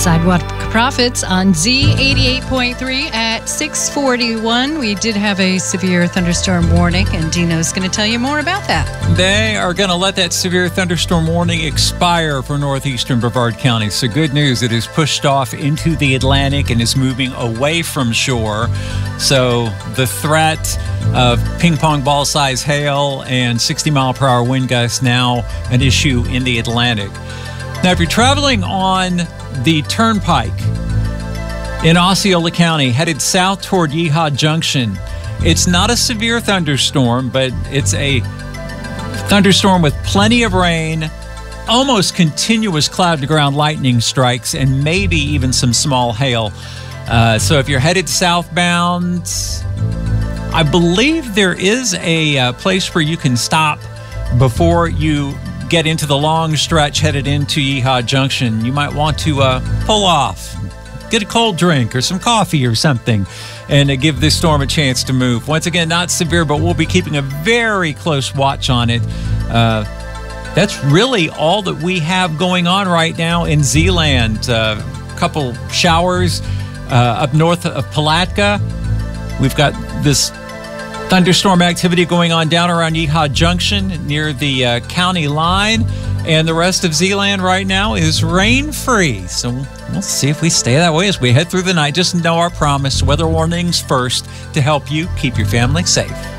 Sidewalk Prophets on Z88.3 at 6:41. We did have a severe thunderstorm warning, and Dino's going to tell you more about that. They are going to let that severe thunderstorm warning expire for northeastern Brevard County. So good news, it is pushed off into the Atlantic and is moving away from shore. So the threat of ping pong ball size hail and 60-mile-per-hour wind gusts now an issue in the Atlantic. Now, if you're traveling on the Turnpike in Osceola County, headed south toward Yeehaw Junction, it's not a severe thunderstorm, but it's a thunderstorm with plenty of rain, almost continuous cloud-to-ground lightning strikes, and maybe even some small hail. So if you're headed southbound, I believe there is a place where you can stop before you get into the long stretch headed into Yeehaw Junction. You might want to pull off, get a cold drink or some coffee or something, and give this storm a chance to move. Once again, not severe, but we'll be keeping a very close watch on it. That's really all that we have going on right now in Z-Land. A couple showers up north of Palatka. We've got this thunderstorm activity going on down around Yeehaw Junction near the county line. And the rest of Z-Land right now is rain-free. So we'll see if we stay that way as we head through the night. Just know our promise, weather warnings first, to help you keep your family safe.